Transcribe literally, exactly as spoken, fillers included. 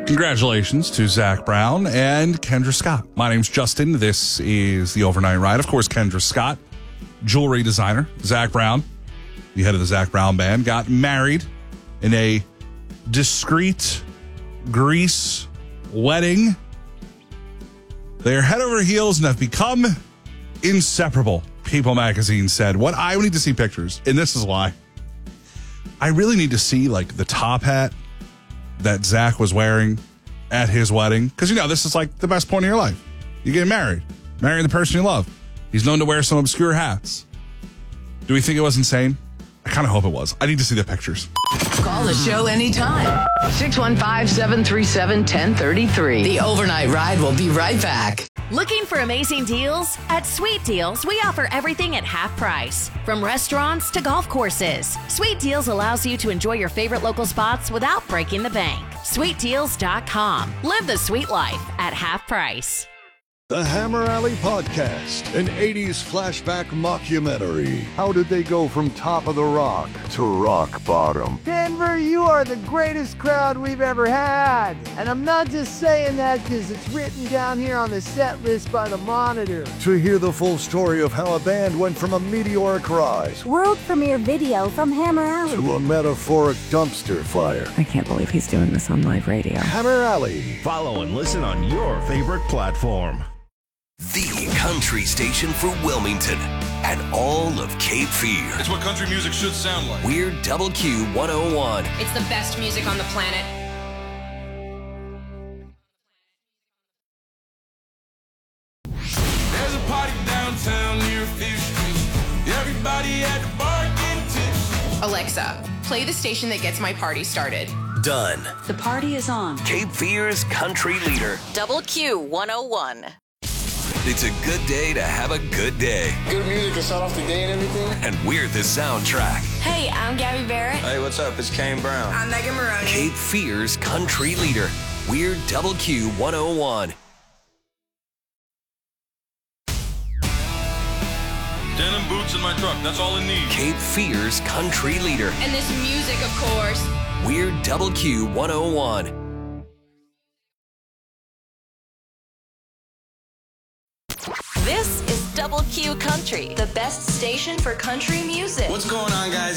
Congratulations to Zach Brown and Kendra Scott. My name's Justin. This is the Overnight Ride. Of course, Kendra Scott, jewelry designer. Zach Brown, the head of the Zach Brown Band, got married in a discreet Greece wedding. They're head over heels and have become inseparable, People magazine said. What I need to see pictures, and this is why. I really need to see like the top hat that Zach was wearing at his wedding. Because, you know, this is like the best point of your life. You get married, marrying the person you love. He's known to wear some obscure hats. Do we think it was insane? I kind of hope it was. I need to see the pictures. Call the show anytime. six one five, seven three seven, one zero three three. The Overnight Ride will be right back. Looking for amazing deals? At Sweet Deals, we offer everything at half price. From restaurants to golf courses, Sweet Deals allows you to enjoy your favorite local spots without breaking the bank. sweet deals dot com. Live the sweet life at half price. The Hammer Alley Podcast, an eighties flashback mockumentary. How did they go from top of the rock to rock bottom? Denver, you are the greatest crowd we've ever had. And I'm not just saying that because it's written down here on the set list by the Monitor. To hear the full story of how a band went from a meteoric rise world premiere video from Hammer Alley to a metaphoric dumpster fire. I can't believe he's doing this on live radio. Hammer Alley. Follow and listen on your favorite platform. The country station for Wilmington and all of Cape Fear. It's what country music should sound like. We're Double Q one oh one. It's the best music on the planet. There's a party downtown near Fifth Street. Everybody at the bar getting tips. Alexa, play the station that gets my party started. Done. The party is on. Cape Fear's country leader. Double Q one oh one. It's a good day to have a good day. Good music to start off the day and everything. And we're the soundtrack. Hey, I'm Gabby Barrett. Hey, what's up? It's Kane Brown. I'm Megan Maroney. Cape Fear's country leader. We're Double Q one oh one. Denim boots in my truck. That's all I need. Cape Fear's country leader. And this music, of course. We're Double Q one oh one. This is Double Q Country, the best station for country music. What's going on, guys?